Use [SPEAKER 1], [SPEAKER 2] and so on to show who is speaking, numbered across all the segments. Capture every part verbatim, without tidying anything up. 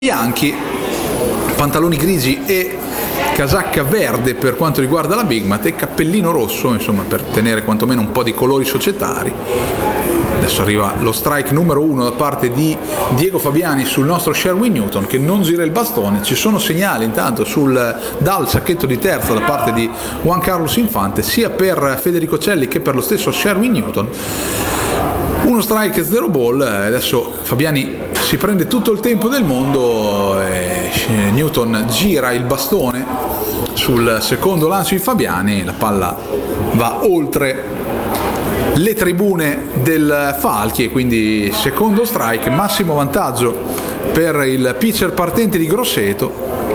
[SPEAKER 1] bianchi, pantaloni grigi e casacca verde per quanto riguarda la Big Mat e cappellino rosso, insomma, per tenere quantomeno un po' di colori societari. Adesso arriva lo strike numero uno da parte di Diego Fabiani sul nostro Sherwin Newton, che non gira il bastone. Ci sono segnali intanto sul, dal sacchetto di terza da parte di Juan Carlos Infante, sia per Federico Celli che per lo stesso Sherwin Newton. Uno strike, zero ball. Adesso Fabiani si prende tutto il tempo del mondo e Newton gira il bastone sul secondo lancio di Fabiani. La palla va oltre le tribune del Falchi e quindi secondo strike, massimo vantaggio per il pitcher partente di Grosseto.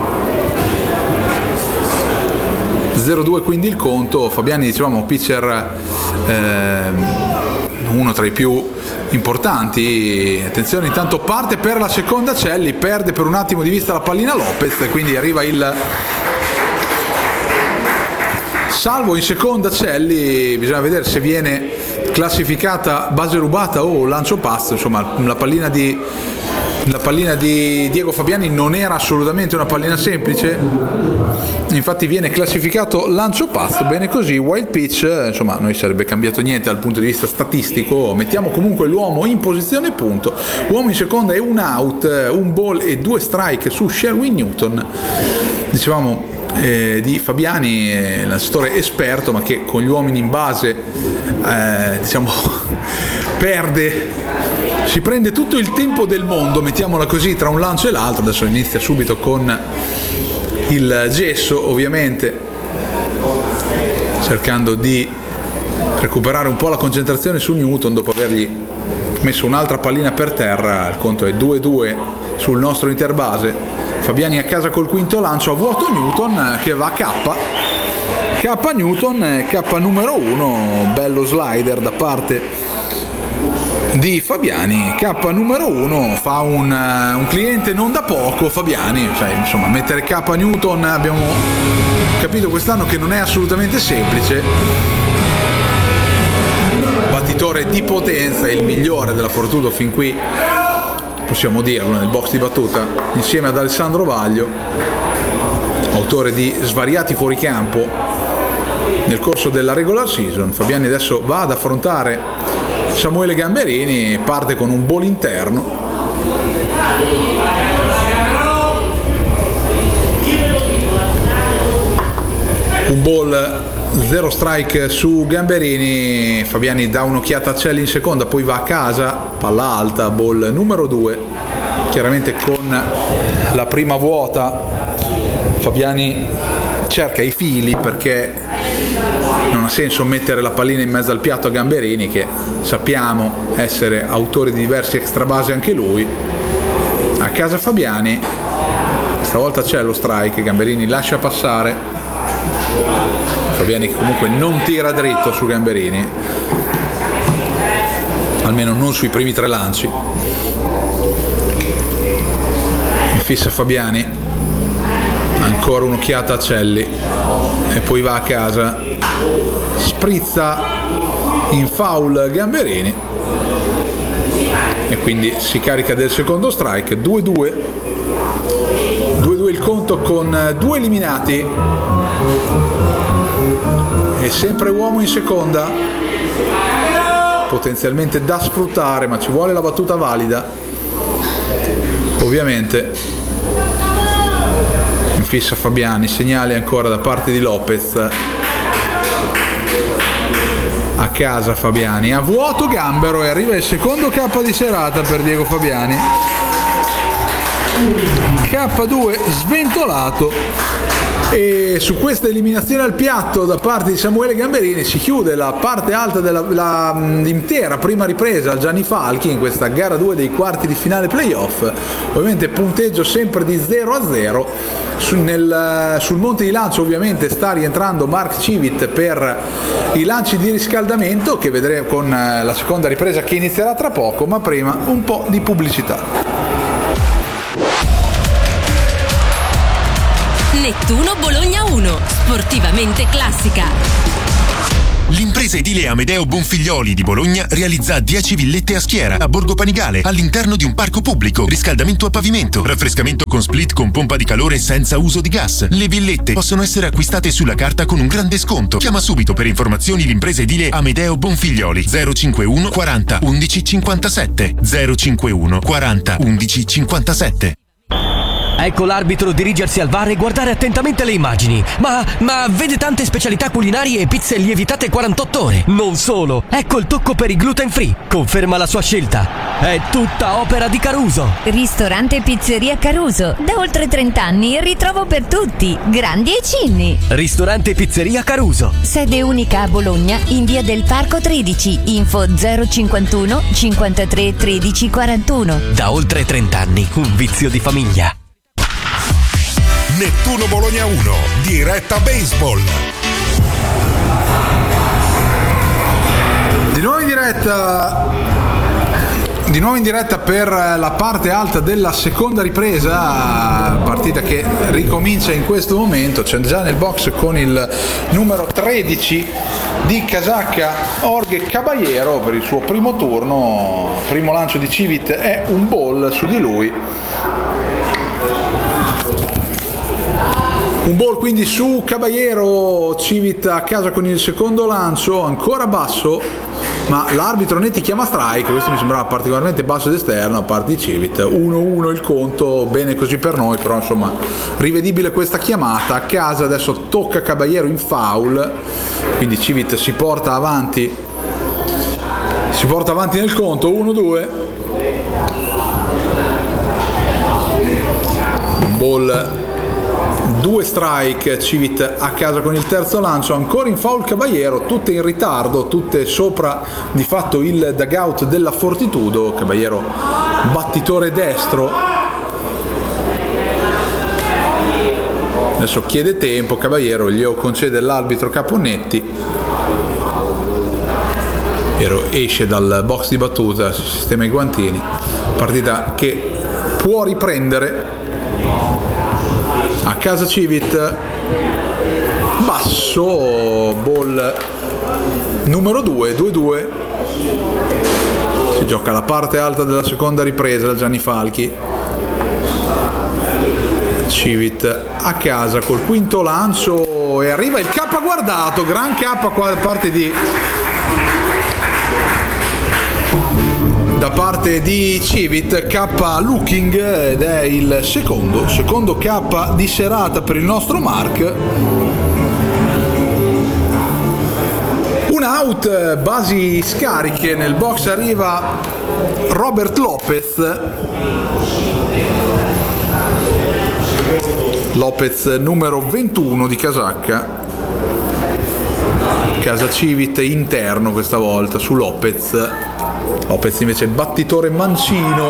[SPEAKER 1] zero due quindi il conto. Fabiani, dicevamo, pitcher eh, uno tra i più importanti. Attenzione, intanto parte per la seconda Celli, perde per un attimo di vista la pallina Lopez, quindi arriva il salvo in seconda Celli. Bisogna vedere se viene classificata base rubata o lancio pass. Insomma, la pallina di la pallina di Diego Fabiani non era assolutamente una pallina semplice, infatti viene classificato lancio pass. Bene così, wild pitch. Insomma, non sarebbe cambiato niente dal punto di vista statistico. Mettiamo comunque l'uomo in posizione punto, uomo in seconda e un out, un ball e due strike su Sherwin Newton. Dicevamo Eh, di Fabiani, eh, lanciatore esperto, ma che con gli uomini in base eh, diciamo perde, si prende tutto il tempo del mondo, mettiamola così, tra un lancio e l'altro. Adesso inizia subito con il gesso, ovviamente cercando di recuperare un po' la concentrazione su Newton dopo avergli messo un'altra pallina per terra. Il conto è due due sul nostro interbase. Fabiani a casa col quinto lancio, a vuoto Newton che va a K. K Newton, K numero uno, bello slider da parte di Fabiani. K numero uno, fa un, un cliente non da poco Fabiani, cioè, insomma, mettere K Newton abbiamo capito quest'anno che non è assolutamente semplice. Battitore di potenza, il migliore della Fortitudo fin qui, possiamo dirlo, nel box di battuta, insieme ad Alessandro Vaglio, autore di svariati fuoricampo nel corso della regular season. Fabiani adesso va ad affrontare Samuele Gamberini, parte con un ball interno. Un ball, zero strike su Gamberini. Fabiani dà un'occhiata a Celli in seconda, poi va a casa, palla alta, ball numero due. Chiaramente con la prima vuota Fabiani cerca i fili, perché non ha senso mettere la pallina in mezzo al piatto a Gamberini, che sappiamo essere autore di diversi extra base anche lui. A casa Fabiani, stavolta c'è lo strike, Gamberini lascia passare. Fabiani che comunque non tira dritto su Gamberini, almeno non sui primi tre lanci. Fissa Fabiani, ancora un'occhiata a Celli e poi va a casa, sprizza in foul Gamberini e quindi si carica del secondo strike. Due due due due il conto con due eliminati e sempre uomo in seconda, potenzialmente da sfruttare, ma ci vuole la battuta valida. Ovviamente in fissa Fabiani, segnale ancora da parte di Lopez. A casa Fabiani, a vuoto Gambero, e arriva il secondo K di serata per Diego Fabiani. K due sventolato. E su questa eliminazione al piatto da parte di Samuele Gamberini si chiude la parte alta dell'intera prima ripresa al Gianni Falchi in questa gara due dei quarti di finale playoff. Ovviamente punteggio sempre di zero a zero. Sul, nel, sul monte di lancio ovviamente sta rientrando Mark Civit per i lanci di riscaldamento, che vedremo con la seconda ripresa che inizierà tra poco, ma prima un po' di pubblicità.
[SPEAKER 2] Nettuno Bologna uno, sportivamente classica. L'impresa edile Amedeo Bonfiglioli di Bologna realizza dieci villette a schiera a Borgo Panigale all'interno di un parco pubblico, riscaldamento a pavimento, raffrescamento con split con pompa di calore senza uso di gas. Le villette possono essere acquistate sulla carta con un grande sconto. Chiama subito per informazioni l'impresa edile Amedeo Bonfiglioli zero cinquantuno quaranta undici cinquantasette zero cinquantuno quaranta undici cinquantasette.
[SPEAKER 3] Ecco l'arbitro dirigersi al V A R e guardare attentamente le immagini. Ma, ma vede tante specialità culinarie e pizze lievitate quarantotto ore. Non solo, ecco il tocco per i gluten free. Conferma la sua scelta. È tutta opera di Caruso.
[SPEAKER 4] Ristorante e pizzeria Caruso. Da oltre trenta anni ritrovo per tutti, grandi e cinni.
[SPEAKER 3] Ristorante e pizzeria Caruso.
[SPEAKER 4] Sede unica a Bologna in via del Parco tredici. Info zero cinquantuno cinquantatré tredici quarantuno.
[SPEAKER 3] Da oltre trenta anni, un vizio di famiglia.
[SPEAKER 5] Nettuno Bologna uno, diretta baseball.
[SPEAKER 1] Di nuovo in diretta, di nuovo in diretta per la parte alta della seconda ripresa, partita che ricomincia in questo momento. C'è già nel box con il numero tredici di casacca Jorge Caballero per il suo primo turno. Primo lancio di Civit è un ball su di lui. Un ball quindi su Caballero. Civit a casa con il secondo lancio, ancora basso, ma l'arbitro Netti chiama strike. Questo mi sembrava particolarmente basso ed esterno a parte di Civit. uno uno il conto, bene così per noi, però insomma rivedibile questa chiamata. A casa adesso tocca Caballero in foul, quindi Civit si porta avanti si porta avanti nel conto. uno due. Un ball, due strike. Civit a casa con il terzo lancio, ancora in foul Caballero, tutte in ritardo, tutte sopra di fatto il dugout della Fortitudo. Caballero battitore destro, adesso chiede tempo, Caballero glielo concede l'arbitro Caponnetti. Caballero esce dal box di battuta, sistema i guantini, partita che può riprendere. A casa Civit, basso, ball numero due, due due. Si gioca la parte alta della seconda ripresa da Gianni Falchi. Civit a casa col quinto lancio e arriva il K guardato, gran K qua da parte di da parte di Civit, K looking, ed è il secondo secondo K di serata per il nostro Mark. Un out, basi scariche, nel box arriva Robert Lopez. Lopez numero ventuno di casacca. Casa Civit interno questa volta su Lopez. Lopez invece battitore mancino,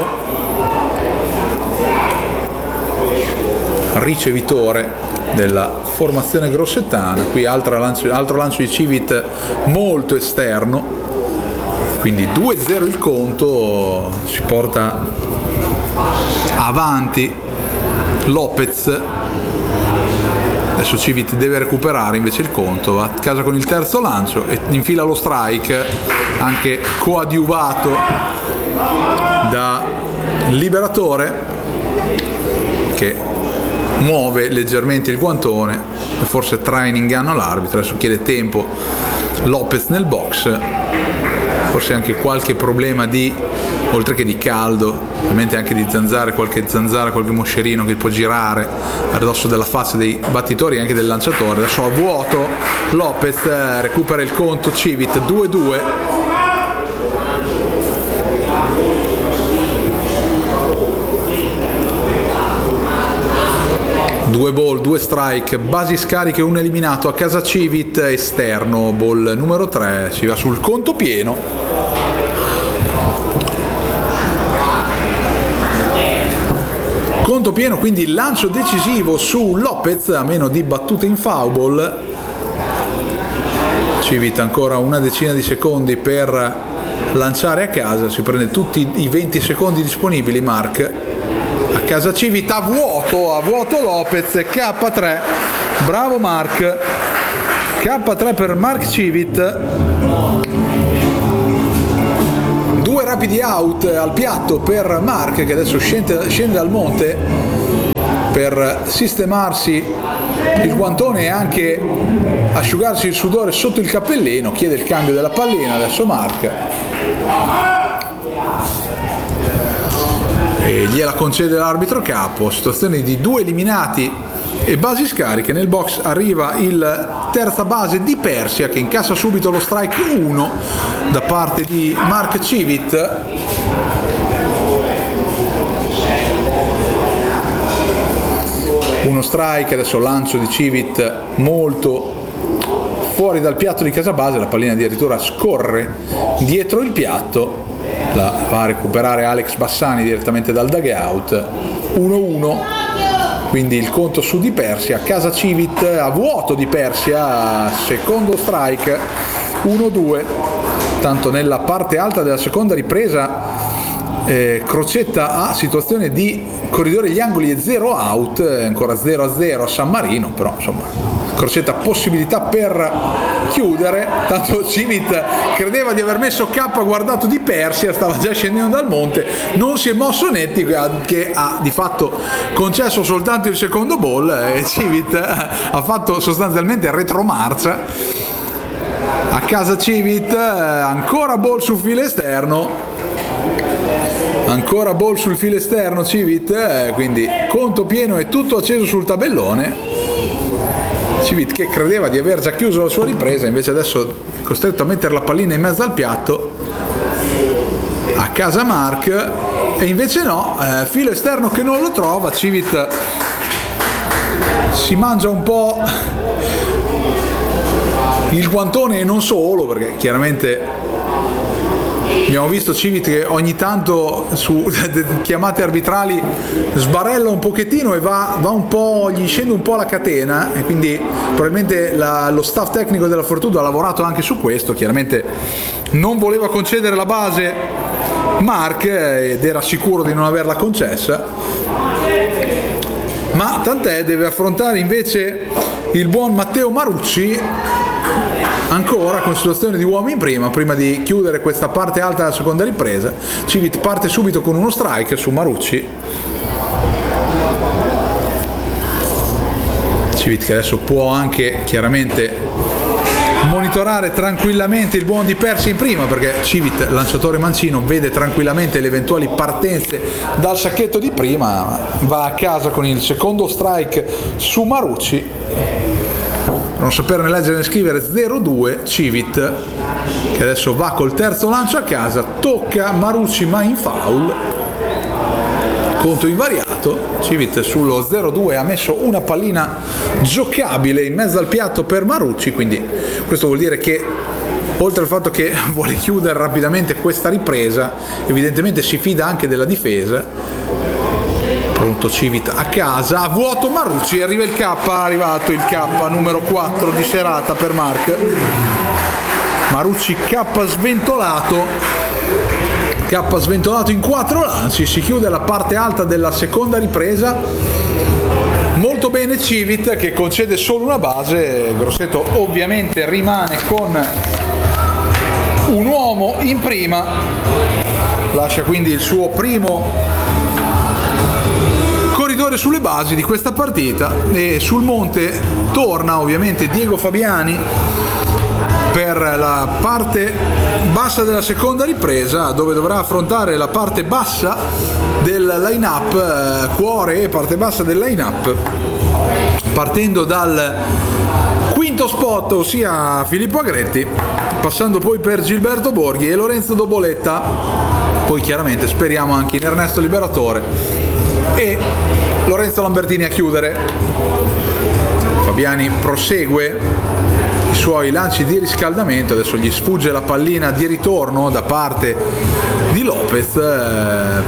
[SPEAKER 1] ricevitore della formazione grossettana. Qui altro lancio, altro lancio di Civit molto esterno, quindi due zero il conto. Si porta avanti Lopez. Adesso Civit deve recuperare invece il conto, va a casa con il terzo lancio e infila lo strike, anche coadiuvato da Liberatore, che muove leggermente il guantone e forse trae in inganno l'arbitro. Adesso chiede tempo Lopez nel box, forse anche qualche problema di, oltre che di caldo, ovviamente anche di zanzare, qualche zanzara, qualche moscerino che può girare a ridosso della faccia dei battitori e anche del lanciatore. Adesso a vuoto Lopez recupera il conto. Civit due due. Due ball, due strike, basi scariche, un eliminato. A casa Civit esterno, ball numero tre, si va sul conto pieno. Conto pieno, quindi lancio decisivo su Lopez, a meno di battute in foul ball. Civit ancora una decina di secondi per lanciare a casa, si prende tutti i venti secondi disponibili Mark. A casa Civit a vuoto, a vuoto Lopez, K tre, bravo Mark, K K tre per Mark Civit, due rapidi out al piatto per Mark, che adesso scende, scende dal monte per sistemarsi il guantone e anche asciugarsi il sudore sotto il cappellino. Chiede il cambio della pallina adesso Mark e gliela concede l'arbitro capo. Situazione di due eliminati e basi scariche. Nel box arriva il terza base di Persia, che incassa subito lo strike uno da parte di Mark Civit. Uno strike, adesso lancio di Civit molto fuori dal piatto di casa base, la pallina addirittura scorre dietro il piatto, la va a recuperare Alex Bassani direttamente dal dugout. uno uno, quindi il conto su di Persia, casa Civit a vuoto di Persia, secondo strike, uno due. Tanto nella parte alta della seconda ripresa Eh, Crocetta ha situazione di corridore agli angoli e zero out, eh, ancora zero a zero a San Marino, però insomma Crocetta possibilità per chiudere. Tanto Civit credeva di aver messo K guardato di Persia, stava già scendendo dal monte, non si è mosso netti, che ha di fatto concesso soltanto il secondo ball, e Civit ha fatto sostanzialmente retromarcia. A casa Civit, ancora ball sul filo esterno, ancora ball sul filo esterno Civit, eh, quindi conto pieno e tutto acceso sul tabellone. Civit che credeva di aver già chiuso la sua ripresa, invece adesso è costretto a mettere la pallina in mezzo al piatto. A casa Mark, e invece no, eh, filo esterno che non lo trova. Civit si mangia un po' il guantone e non solo, perché chiaramente abbiamo visto Civit che ogni tanto su chiamate arbitrali sbarella un pochettino e va, va un po', gli scende un po' la catena, e quindi probabilmente la, lo staff tecnico della Fortuna ha lavorato anche su questo. Chiaramente non voleva concedere la base Mark ed era sicuro di non averla concessa, ma tant'è, deve affrontare invece il buon Matteo Marucci, ancora con situazione di uomo in prima, prima di chiudere questa parte alta della seconda ripresa. Civit parte subito con uno strike su Marucci. Civit che adesso può anche chiaramente monitorare tranquillamente il buon di Persia in prima, perché Civit, lanciatore mancino, vede tranquillamente le eventuali partenze dal sacchetto di prima. Va a casa con il secondo strike su Marucci. Non saperne leggere né scrivere, zero due Civit, che adesso va col terzo lancio a casa, tocca Marucci ma in foul, conto invariato. Civit sullo zero due ha messo una pallina giocabile in mezzo al piatto per Marucci, quindi questo vuol dire che oltre al fatto che vuole chiudere rapidamente questa ripresa, evidentemente si fida anche della difesa. Pronto Civit a casa, a vuoto Marucci, arriva il K, è arrivato il K numero quattro di serata per Mark. Marucci K sventolato, K sventolato in quattro lanci, si chiude la parte alta della seconda ripresa. Molto bene Civit che concede solo una base, Grosseto ovviamente rimane con un uomo in prima, lascia quindi il suo primo corridore sulle basi di questa partita, e sul monte torna ovviamente Diego Fabiani per la parte bassa della seconda ripresa, dove dovrà affrontare la parte bassa del line-up, eh, cuore e parte bassa del line-up, partendo dal quinto spot, ossia Filippo Agretti, passando poi per Gilberto Borghi e Lorenzo Doboletta, poi chiaramente speriamo anche in Ernesto Liberatore e Lorenzo Lambertini a chiudere. Fabiani prosegue i suoi lanci di riscaldamento, adesso gli sfugge la pallina di ritorno da parte di Lopez, eh,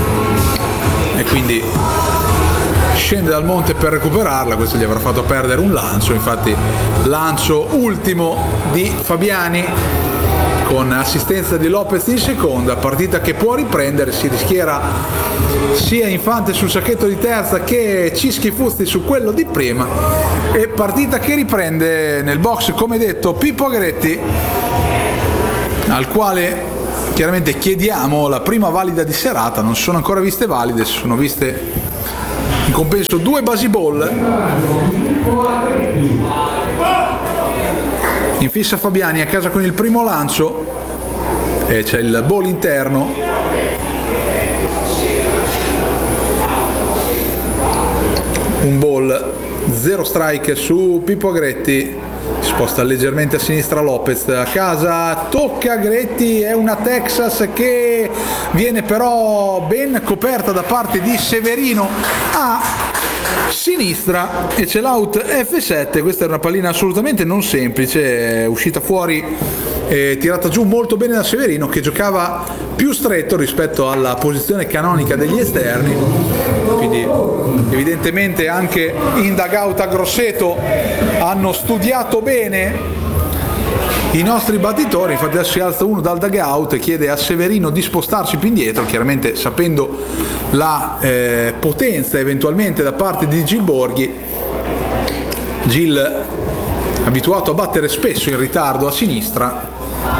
[SPEAKER 1] e quindi scende dal monte per recuperarla. Questo gli avrà fatto perdere un lancio, infatti lancio ultimo di Fabiani con assistenza di Lopez in seconda, partita che può riprendere, si rischiera sia Infante sul sacchetto di terza che Cischi Fuzzi su quello di prima, e partita che riprende nel box, come detto, Pippo Agretti, al quale chiaramente chiediamo la prima valida di serata. Non sono ancora viste valide, sono viste in compenso due basi ball. In fissa Fabiani a casa con il primo lancio e c'è il ball interno. Un ball, zero strike su Pippo Agretti, sposta leggermente a sinistra Lopez, a casa tocca Agretti, è una Texas che viene però ben coperta da parte di Severino a sinistra e c'è l'out effe sette. Questa era una pallina assolutamente non semplice, è uscita fuori e tirata giù molto bene da Severino, che giocava più stretto rispetto alla posizione canonica degli esterni, quindi evidentemente anche in dugout a Grosseto hanno studiato bene i nostri battitori. Infatti adesso si alza uno dal dugout e chiede a Severino di spostarsi più indietro, chiaramente sapendo la eh, potenza eventualmente da parte di Gil Borghi. Gil, abituato a battere spesso in ritardo a sinistra,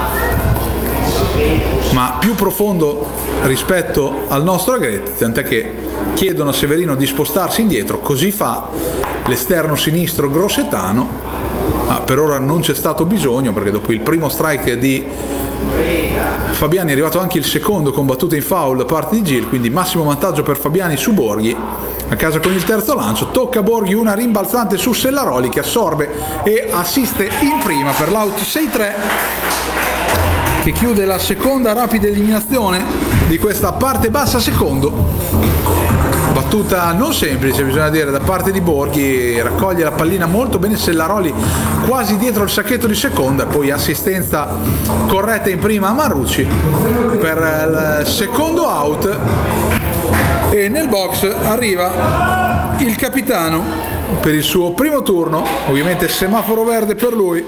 [SPEAKER 1] ma più profondo rispetto al nostro Agretti, tant'è che chiedono a Severino di spostarsi indietro, così fa l'esterno sinistro grossetano, ma per ora non c'è stato bisogno, perché dopo il primo strike di Fabiani è arrivato anche il secondo combattuto in foul da parte di Gil, quindi massimo vantaggio per Fabiani su Borghi. A casa con il terzo lancio, tocca a Borghi una rimbalzante su Sellaroli che assorbe e assiste in prima per l'out sei tre, che chiude la seconda rapida eliminazione di questa parte bassa secondo. Battuta non semplice, bisogna dire, da parte di Borghi, raccoglie la pallina molto bene Sellaroli quasi dietro il sacchetto di seconda, poi assistenza corretta in prima a Marrucci per il secondo out. E nel box arriva il capitano per il suo primo turno, ovviamente semaforo verde per lui.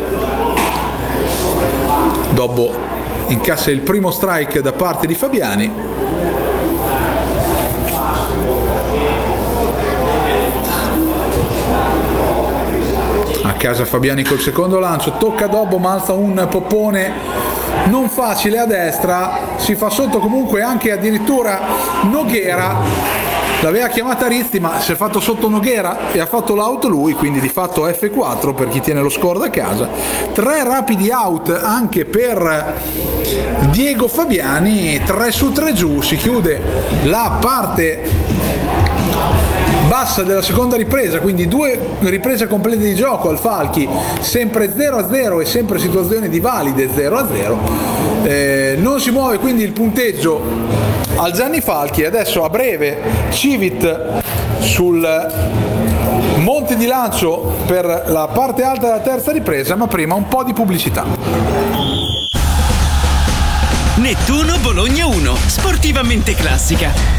[SPEAKER 1] Dopo incassa il primo strike da parte di Fabiani. A casa Fabiani col secondo lancio, tocca Dobbo, ma alza un poppone non facile a destra, si fa sotto comunque anche addirittura Noghera, l'aveva chiamata Rizzi ma si è fatto sotto Noghera e ha fatto l'out lui, quindi di fatto effe quattro per chi tiene lo score da casa. Tre rapidi out anche per Diego Fabiani, tre su tre giù, si chiude la parte bassa della seconda ripresa, quindi due riprese complete di gioco al Falchi, sempre zero a zero e sempre situazioni di valide zero a zero. Eh, non si muove quindi il punteggio al Gianni Falchi. Adesso a breve Civit sul monte di lancio per la parte alta della terza ripresa, ma prima un po' di pubblicità.
[SPEAKER 6] Nettuno Bologna uno, sportivamente classica.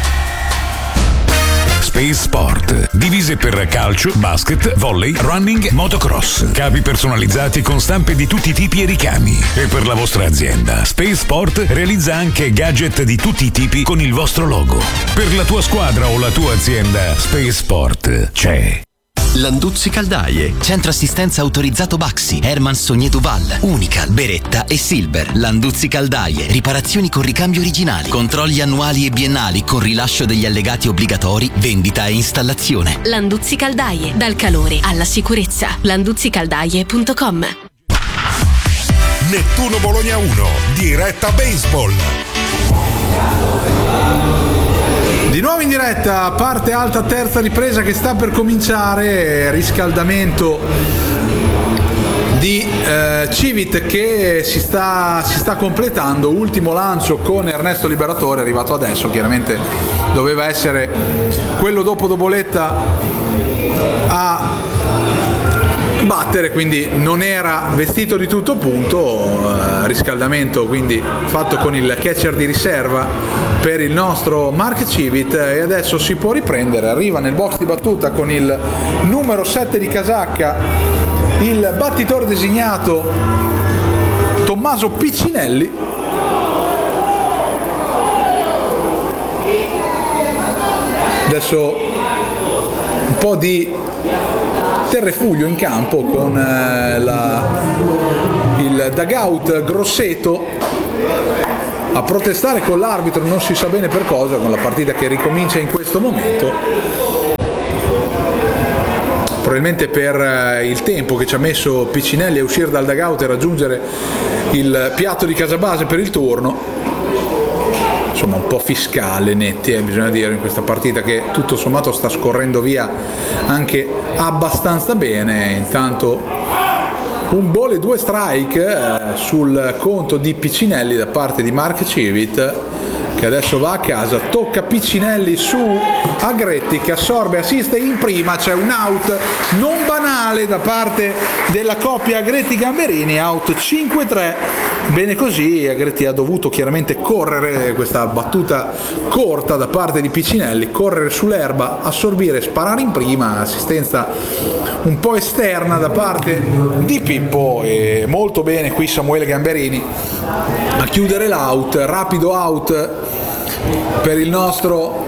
[SPEAKER 5] Space Sport, divise per calcio, basket, volley, running, motocross, capi personalizzati con stampe di tutti i tipi e ricami. E per la vostra azienda, Space Sport realizza anche gadget di tutti i tipi con il vostro logo. Per la tua squadra o la tua azienda, Space Sport c'è.
[SPEAKER 7] Landuzzi Caldaie, centro assistenza autorizzato Baxi, Herman Sogné Duval, Unical, Beretta e Silver. Landuzzi Caldaie, riparazioni con ricambio originali, controlli annuali e biennali con rilascio degli allegati obbligatori, vendita e installazione.
[SPEAKER 8] Landuzzi Caldaie, dal calore alla sicurezza. landuzzi caldaie punto com.
[SPEAKER 5] Nettuno Bologna uno, diretta baseball.
[SPEAKER 1] Di nuovo in diretta, parte alta, terza ripresa che sta per cominciare, riscaldamento di eh, Civit che si sta, si sta completando, ultimo lancio con Ernesto Liberatore, arrivato adesso, chiaramente doveva essere quello dopo Doboletta a battere, quindi non era vestito di tutto punto. Eh, riscaldamento quindi fatto con il catcher di riserva per il nostro Mark Civit, e adesso si può riprendere. Arriva nel box di battuta con il numero sette di casacca il battitore designato Tommaso Piccinelli. Adesso un po' di terrefuglio in campo con eh, la, il dugout Grosseto a protestare con l'arbitro, non si sa bene per cosa, con la partita che ricomincia in questo momento, probabilmente per il tempo che ci ha messo Piccinelli a uscire dal dugout e raggiungere il piatto di Casabase per il turno. Insomma, un po' fiscale netti, eh, bisogna dire, in questa partita che tutto sommato sta scorrendo via anche abbastanza bene. Intanto un ball e due strike eh, sul conto di Piccinelli da parte di Mark Civit, che adesso va a casa. Tocca Piccinelli su Agretti, che assorbe, assiste in prima. C'è un out non banale da parte della coppia Agretti-Gamberini, out cinque tre. Bene così, Agretti ha dovuto chiaramente correre, questa battuta corta da parte di Piccinelli, correre sull'erba, assorbire, sparare in prima, assistenza un po' esterna da parte di Pippo, e molto bene qui Samuele Gamberini a chiudere l'out, rapido out per il nostro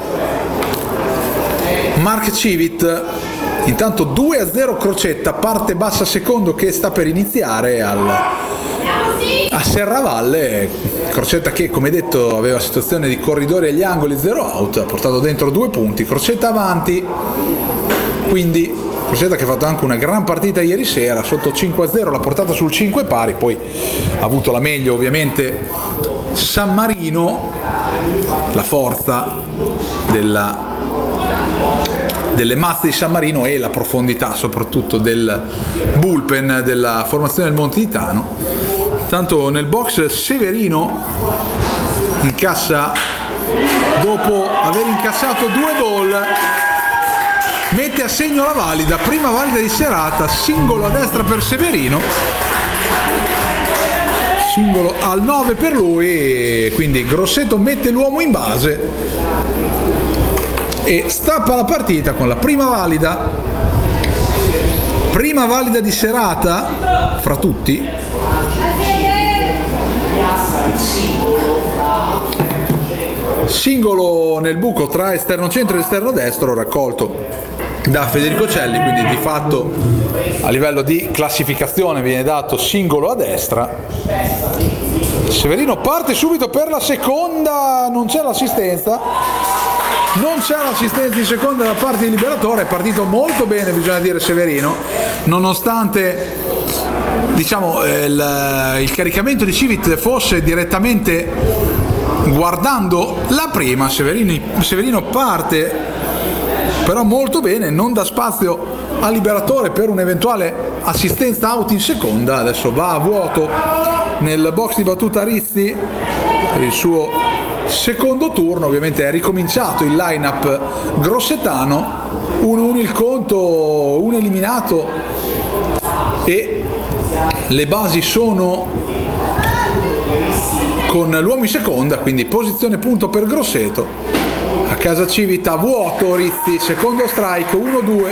[SPEAKER 1] Mark Civit. Intanto due a zero Crocetta, parte bassa secondo che sta per iniziare al a Serravalle. Crocetta che, come detto, aveva situazione di corridori agli angoli, zero out, ha portato dentro due punti. Crocetta avanti, quindi Crocetta che ha fatto anche una gran partita ieri sera, sotto cinque a zero, l'ha portata sul cinque pari, poi ha avuto la meglio ovviamente San Marino, la forza della delle mazze di San Marino e la profondità soprattutto del bullpen della formazione del Montitano. Tanto nel box Severino incassa, dopo aver incassato due ball, mette a segno la valida, prima valida di serata, singolo a destra per Severino, singolo al nove per lui, e quindi Grosseto mette l'uomo in base e stappa la partita con la prima valida, prima valida di serata fra tutti. Singolo nel buco tra esterno centro e esterno destro raccolto da Federico Celli, quindi di fatto a livello di classificazione viene dato singolo a destra. Severino parte subito per la seconda, non c'è l'assistenza, non c'è l'assistenza in seconda da parte di Liberatore. È partito molto bene, bisogna dire, Severino, nonostante diciamo il, il caricamento di Civit fosse direttamente guardando la prima. Severino, Severino parte però molto bene, non dà spazio a Liberatore per un'eventuale assistenza out in seconda. Adesso va a vuoto nel box di battuta Rizzi per il suo secondo turno. Ovviamente è ricominciato il line-up grossetano, uno uno il conto, un eliminato e le basi sono con l'uomo in seconda, quindi posizione punto per Grosseto. A casa Civita vuoto Rizzi, secondo strike, uno due,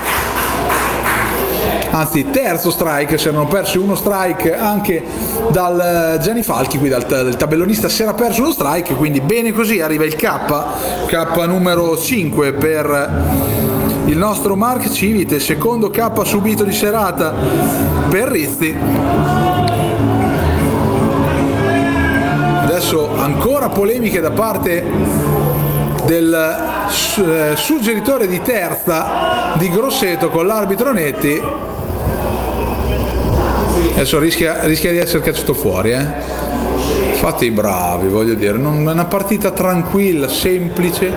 [SPEAKER 1] anzi terzo strike, si erano persi uno strike anche dal Gianni Falchi, qui dal, dal tabellonista si era perso uno strike, quindi bene così. Arriva il K, K numero cinque per il nostro Mark Civit, secondo K subito di serata per Rizzi. Adesso ancora polemiche da parte del eh, suggeritore di terza di Grosseto con l'arbitro Netti. Adesso rischia, rischia di essere cacciato fuori, eh? Fate i bravi, voglio dire, non, è una partita tranquilla, semplice.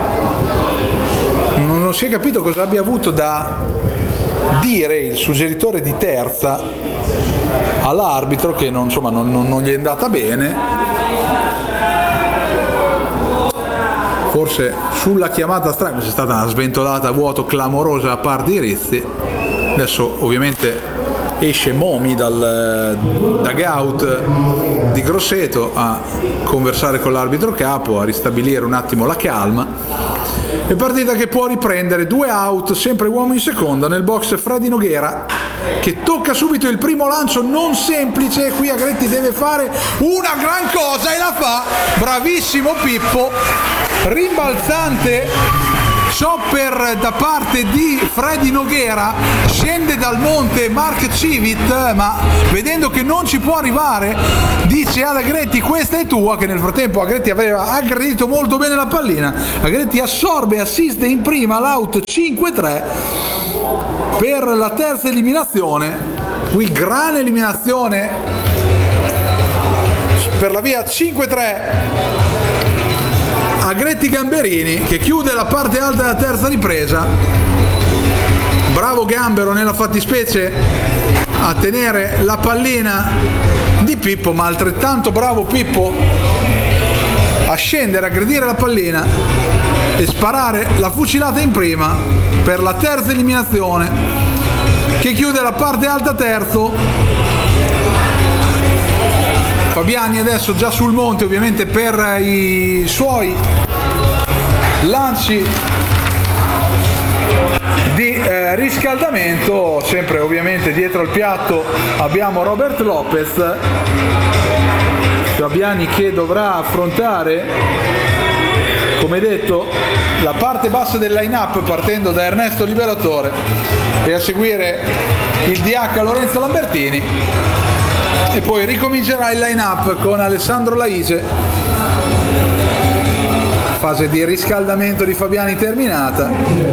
[SPEAKER 1] Non, non si è capito cosa abbia avuto da dire il suggeritore di terza all'arbitro, che non, insomma, non, non, non gli è andata bene. Forse sulla chiamata strike c'è stata una sventolata a vuoto clamorosa da parte di Rizzi. Adesso ovviamente esce Momi dal dugout di Grosseto a conversare con l'arbitro capo, a ristabilire un attimo la calma. E partita che può riprendere, due out, sempre uomo in seconda nel box Fradi Noghera. che tocca subito il primo lancio non semplice. Qui Agretti deve fare una gran cosa e la fa, bravissimo Pippo, rimbalzante chopper da parte di Freddy Noghera, scende dal monte Mark Civit, ma vedendo che non ci può arrivare dice ad Agretti questa è tua, che nel frattempo Agretti aveva aggredito molto bene la pallina. Agretti assorbe, assiste in prima l'out cinque tre per la terza eliminazione. Qui gran eliminazione per la via cinque tre. Agretti Gamberini che chiude la parte alta della terza ripresa. Bravo Gambero nella fattispecie a tenere la pallina di Pippo, ma altrettanto bravo Pippo a scendere, a aggredire la pallina e sparare la fucilata in prima per la terza eliminazione, che chiude la parte alta terzo. Fabiani adesso già sul monte, ovviamente per i suoi lanci di eh, riscaldamento. Sempre ovviamente dietro al piatto abbiamo Robert Lopez. Fabiani che dovrà affrontare, come detto, la parte bassa del line-up partendo da Ernesto Liberatore e a seguire il D H Lorenzo Lambertini, e poi ricomincerà il line-up con Alessandro Laise. Fase di riscaldamento di Fabiani terminata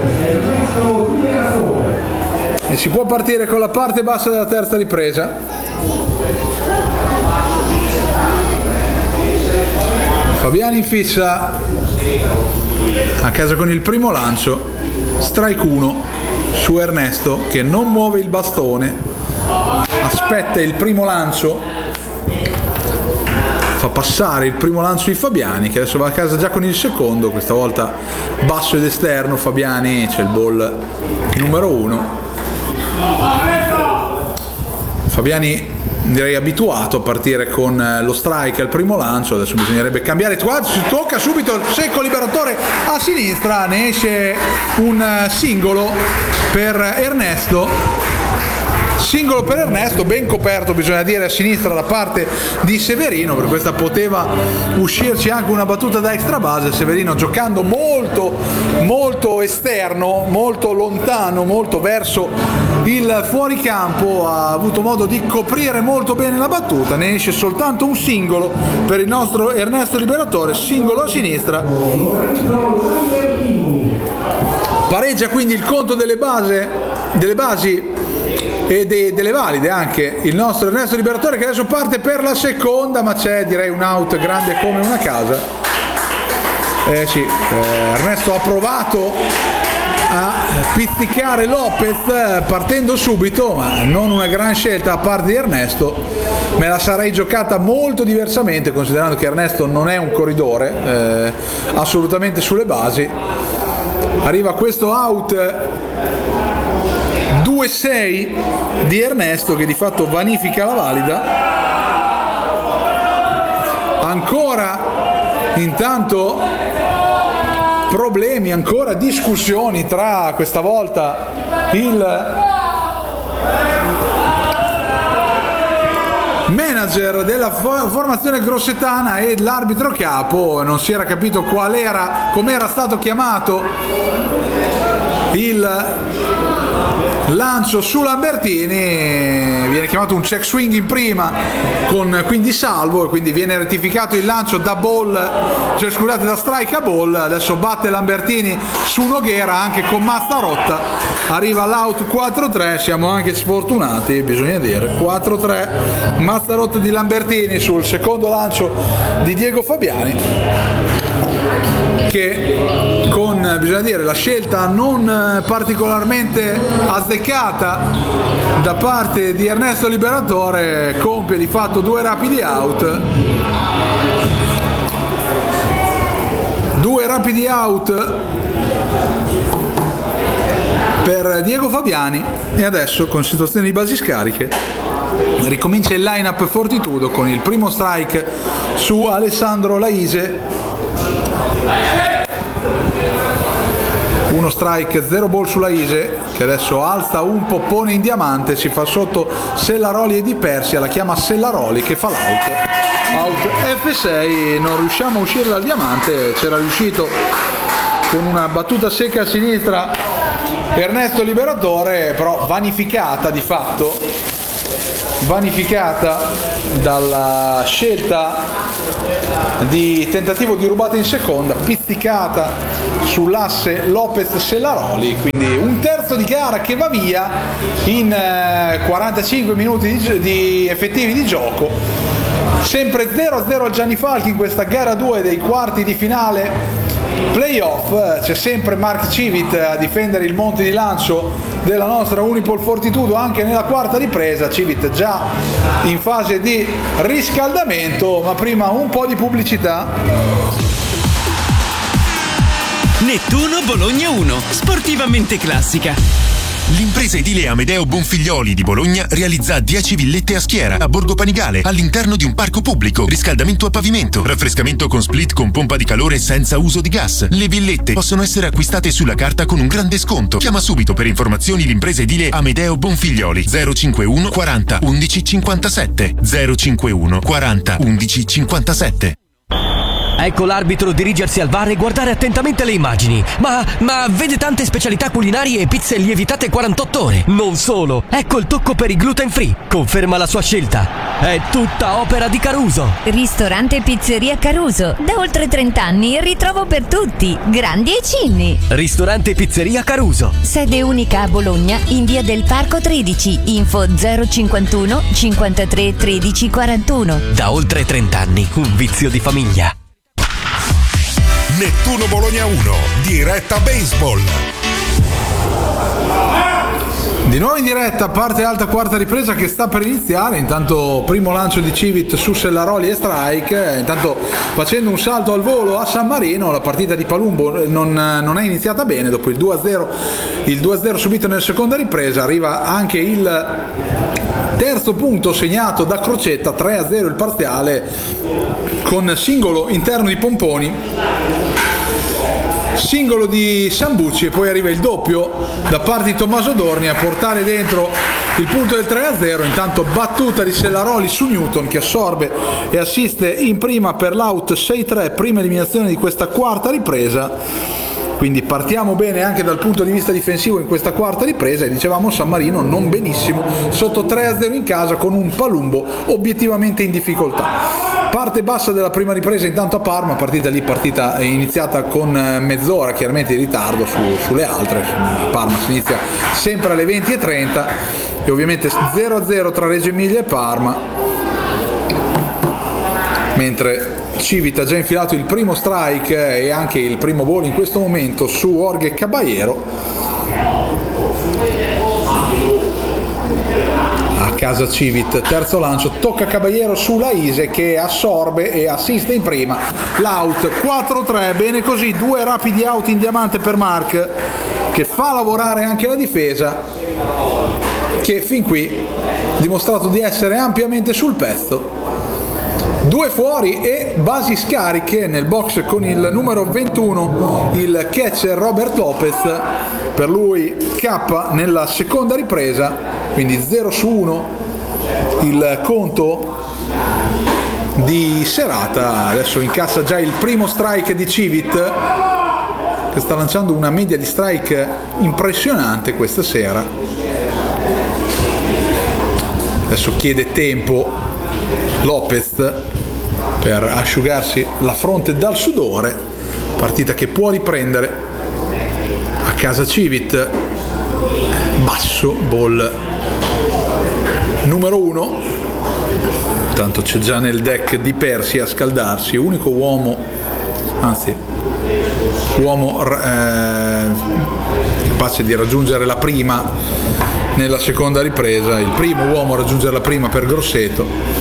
[SPEAKER 1] e si può partire con la parte bassa della terza ripresa. Fabiani fissa a casa con il primo lancio, strike uno su Ernesto che non muove il bastone, aspetta il primo lancio, fa passare il primo lancio di Fabiani che adesso va a casa già con il secondo, questa volta basso ed esterno. Fabiani, c'è il ball numero uno. Fabiani direi abituato a partire con lo strike al primo lancio, adesso bisognerebbe cambiare. Qua si tocca subito il secco Liberatore a sinistra, ne esce un singolo per Ernesto. Singolo per Ernesto, ben coperto bisogna dire a sinistra da parte di Severino, per questa poteva uscirci anche una battuta da extra base. Severino giocando molto molto esterno, molto lontano, molto verso il fuoricampo, ha avuto modo di coprire molto bene la battuta. Ne esce soltanto un singolo per il nostro Ernesto Liberatore, singolo a sinistra. Pareggia quindi il conto delle base delle basi e de, delle valide anche il nostro Ernesto Liberatore, che adesso parte per la seconda, ma c'è direi un out grande come una casa. Eh sì, eh, Ernesto ha provato a pizzicare Lopez partendo subito, ma non una gran scelta da parte di Ernesto. Me la sarei giocata molto diversamente, considerando che Ernesto non è un corridore, eh, assolutamente sulle basi. Arriva questo out due sei di Ernesto che di fatto vanifica la valida. Ancora intanto problemi, ancora discussioni tra questa volta il manager della formazione grossetana e l'arbitro capo. Non si era capito qual era, com'era stato chiamato il lancio su Lambertini. Viene chiamato un check swing in prima con quindi salvo, e quindi viene rettificato il lancio da ball, cioè scusate, da strike a ball. Adesso batte Lambertini su Noghera anche con Mazzarotta, arriva l'out quattro tre. Siamo anche sfortunati, bisogna dire, quattro tre Mazzarotta di Lambertini sul secondo lancio di Diego Fabiani, che con, bisogna dire, la scelta non particolarmente azzeccata da parte di Ernesto Liberatore compie di fatto due rapidi out. Due rapidi out per Diego Fabiani, e adesso con situazione di basi scariche ricomincia il line-up Fortitudo con il primo strike su Alessandro Laise. uno strike, zero ball sulla Ise, che adesso alza un poppone in diamante, si fa sotto Sellaroli e Di Persia, la chiama Sellaroli che fa l'out, out F sei, non riusciamo a uscire dal diamante, c'era riuscito con una battuta secca a sinistra Ernesto Liberatore, però vanificata di fatto, vanificata dalla scelta di tentativo di rubata in seconda, pizzicata sull'asse Lopez-Sellaroli, quindi un terzo di gara che va via in quarantacinque minuti di, di effettivi di gioco, sempre zero a zero al Gianni Falchi in questa gara due dei quarti di finale playoff. C'è sempre Mark Civit a difendere il monte di lancio della nostra Unipol Fortitudo anche nella quarta ripresa. Civit già in fase di riscaldamento, ma prima un po' di pubblicità.
[SPEAKER 6] Nettuno Bologna uno, sportivamente classica.
[SPEAKER 2] L'impresa edile Amedeo Bonfiglioli di Bologna realizza dieci villette a schiera a Borgo Panigale all'interno di un parco pubblico. Riscaldamento a pavimento, raffrescamento con split con pompa di calore senza uso di gas. Le villette possono essere acquistate sulla carta con un grande sconto. Chiama subito per informazioni l'impresa edile Amedeo Bonfiglioli zero cinquantuno quaranta undici cinquantasette zero cinquantuno quaranta undici cinquantasette.
[SPEAKER 3] Ecco l'arbitro dirigersi al V A R e guardare attentamente le immagini. Ma, ma vede tante specialità culinarie e pizze lievitate quarantotto ore. Non solo, ecco il tocco per i gluten free. Conferma la sua scelta. È tutta opera di Caruso.
[SPEAKER 4] Ristorante e pizzeria Caruso. Da oltre trenta anni ritrovo per tutti, grandi e cinni.
[SPEAKER 3] Ristorante e pizzeria Caruso.
[SPEAKER 4] Sede unica a Bologna in via del Parco tredici. Info zero cinquantuno cinquantatré tredici quarantuno.
[SPEAKER 3] Da oltre trenta anni, un vizio di famiglia.
[SPEAKER 9] Nettuno Bologna uno, diretta baseball.
[SPEAKER 1] Di nuovo in diretta, parte alta quarta ripresa che sta per iniziare. Intanto primo lancio di Civit su Sellaroli e strike, intanto facendo un salto al volo a San Marino. La partita di Palumbo non, non è iniziata bene dopo il due a zero, il due a zero subito nella seconda ripresa. Arriva anche il terzo punto segnato da Crocetta, tre a zero il parziale con singolo interno di Pomponi, singolo di Sambucci e poi arriva il doppio da parte di Tommaso Dorni a portare dentro il punto del tre a zero. Intanto battuta di Sellaroli su Newton che assorbe e assiste in prima per l'out sei tre, prima eliminazione di questa quarta ripresa. Quindi partiamo bene anche dal punto di vista difensivo in questa quarta ripresa, e dicevamo San Marino non benissimo, sotto tre a zero in casa con un Palumbo obiettivamente in difficoltà. Parte bassa della prima ripresa intanto a Parma, partita lì partita iniziata con mezz'ora chiaramente di ritardo su, sulle altre. Parma si inizia sempre alle venti e trenta e ovviamente zero a zero tra Reggio Emilia e Parma, mentre Civit ha già infilato il primo strike e anche il primo ball in questo momento su Jorge Caballero. A casa Civit, terzo lancio, tocca Caballero sulla Ise che assorbe e assiste in prima. L'out quattro tre, bene così, due rapidi out in diamante per Mark che fa lavorare anche la difesa, che fin qui ha dimostrato di essere ampiamente sul pezzo. Due fuori e basi scariche nel box con il numero ventuno, il catcher Robert Lopez, per lui K nella seconda ripresa, quindi zero su uno il conto di serata. Adesso incassa già il primo strike di Civit che sta lanciando una media di strike impressionante questa sera. Adesso chiede tempo Lopez per asciugarsi la fronte dal sudore. Partita che può riprendere a casa Civit. Basso, ball numero uno. Tanto c'è già nel deck Di Persia a scaldarsi, unico uomo, anzi uomo eh, capace di raggiungere la prima nella seconda ripresa, il primo uomo a raggiungere la prima per Grosseto.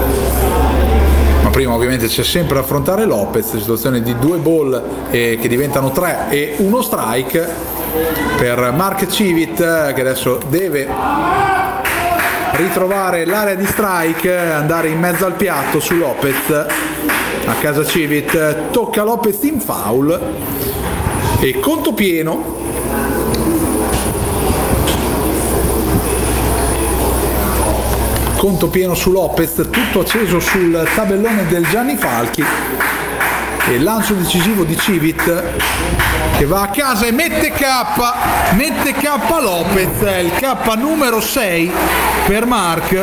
[SPEAKER 1] Ma prima ovviamente c'è sempre da affrontare Lopez, situazione di due ball eh, che diventano tre e uno strike per Mark Civit, che adesso deve ritrovare l'area di strike, andare in mezzo al piatto su Lopez. A casa Civit tocca Lopez in foul e conto pieno conto pieno su Lopez, tutto acceso sul tabellone del Gianni Falchi, e lancio decisivo di Civit che va a casa e mette K, mette K Lopez, è il K numero sei per Mark.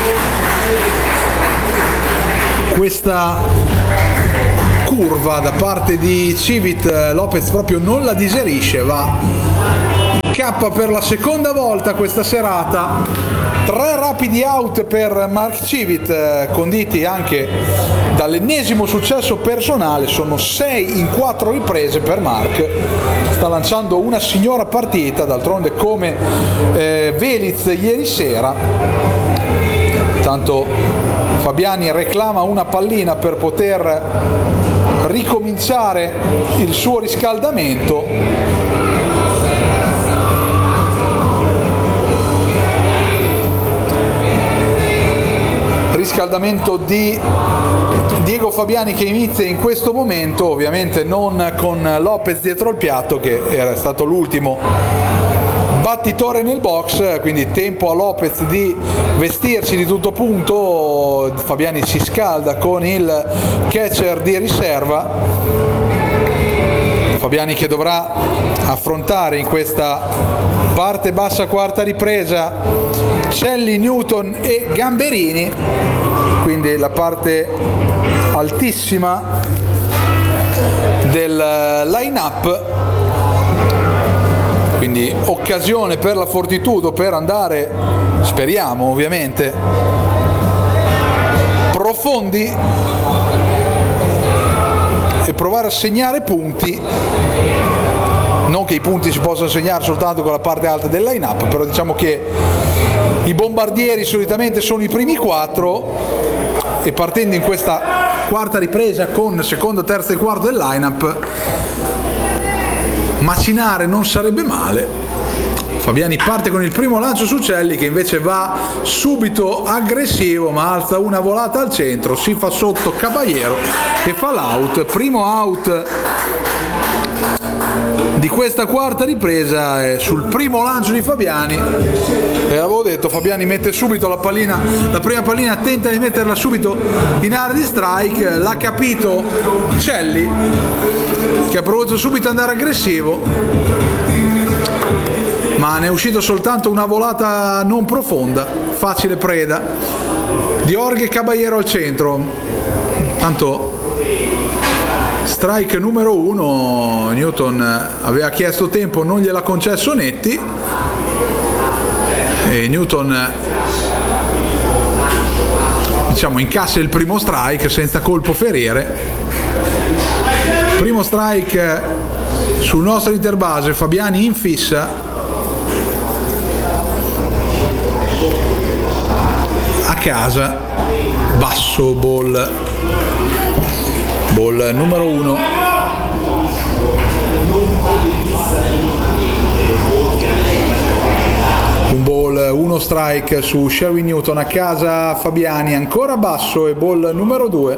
[SPEAKER 1] Questa curva da parte di Civit Lopez proprio non la digerisce, va K per la seconda volta questa serata. Tre rapidi out per Mark Civit, conditi anche dall'ennesimo successo personale. Sono sei in quattro riprese per Mark, sta lanciando una signora partita, d'altronde come eh, Veliz ieri sera. Tanto Fabiani reclama una pallina per poter ricominciare il suo riscaldamento. Riscaldamento di Diego Fabiani che inizia in questo momento, ovviamente non con Lopez dietro il piatto, che era stato l'ultimo battitore nel box, quindi tempo a Lopez di vestirsi di tutto punto. Fabiani si scalda con il catcher di riserva. Fabiani che dovrà affrontare in questa parte bassa quarta ripresa Celli, Newton e Gamberini, quindi la parte altissima del line-up, quindi occasione per la Fortitudo per andare, speriamo ovviamente, profondi e provare a segnare punti. Non che i punti si possano segnare soltanto con la parte alta del line-up, però diciamo che i bombardieri solitamente sono i primi quattro, e partendo in questa quarta ripresa con secondo, terzo e quarto del line-up, macinare non sarebbe male. Fabiani parte con il primo lancio su Celli, che invece va subito aggressivo, ma alza una volata al centro, si fa sotto Caballero e fa l'out. Primo out di questa quarta ripresa è sul primo lancio di Fabiani, e avevo detto, Fabiani mette subito la pallina, la prima pallina, tenta di metterla subito in area di strike. L'ha capito Celli, che ha provato subito ad andare aggressivo, ma ne è uscito soltanto una volata non profonda, facile preda di Jorge Caballero al centro. Tanto strike numero uno, Newton aveva chiesto tempo, non gliel'ha concesso Netti, e Newton, diciamo, incassa il primo strike senza colpo feriere. Primo strike sul nostro interbase, Fabiani in fissa, a casa, basso, ball. Ball numero uno. Un ball, uno strike su Sherwin Newton, a casa Fabiani, ancora basso, e ball numero due.